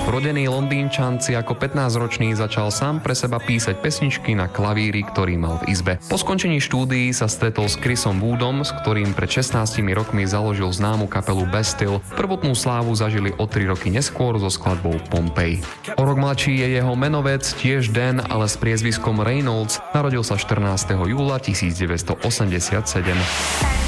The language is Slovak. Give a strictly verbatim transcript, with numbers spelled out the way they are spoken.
Rodený Londýnčan si ako pätnásťročný začal sám pre seba písať pesničky na klavíri, ktorý mal v izbe. Po skončení štúdií sa stretol s Chrisom Woodom, s ktorým pred šestnástimi rokmi založil známu kapelu Bastille. Prvotnú slávu zažili o tri roky neskôr so skladbou Pompeii. O rok mladší je jeho menovec, tiež Dan, ale s priezviskom Reynolds. Narodil sa štrnásteho júla tisícdeväťstoosemdesiatsedem.